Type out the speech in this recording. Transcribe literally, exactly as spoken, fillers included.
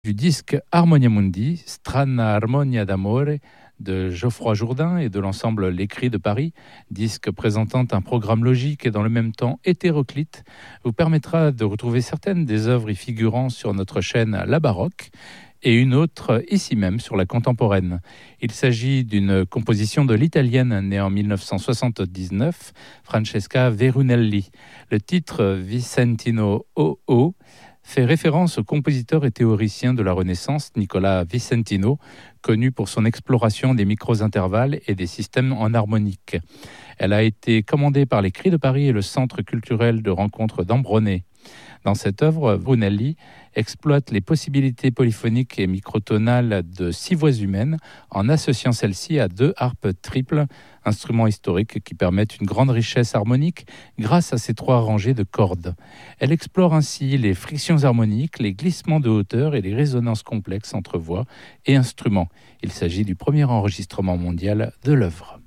Du disque Harmonia Mundi, Strana Armonia d'Amore de Geoffroy Jourdain et de l'ensemble Les Cris de Paris, disque présentant un programme logique et dans le même temps hétéroclite, vous permettra de retrouver certaines des œuvres y figurant sur notre chaîne La Baroque et une autre ici même sur la contemporaine. Il s'agit d'une composition de l'italienne née en dix-neuf cent soixante-dix-neuf, Francesca Verunelli. Le titre Vicentino O O fait référence au compositeur et théoricien de la Renaissance Nicola Vicentino, connu pour son exploration des micros-intervalles et des systèmes en harmonique. Elle a été commandée par les Cris de Paris et le Centre culturel de rencontre d'Ambronay. Dans cette œuvre, Brunelli exploite les possibilités polyphoniques et microtonales de six voix humaines en associant celles-ci à deux harpes triples, instruments historiques qui permettent une grande richesse harmonique grâce à ces trois rangées de cordes. Elle explore ainsi les frictions harmoniques, les glissements de hauteur et les résonances complexes entre voix et instruments. Il s'agit du premier enregistrement mondial de l'œuvre.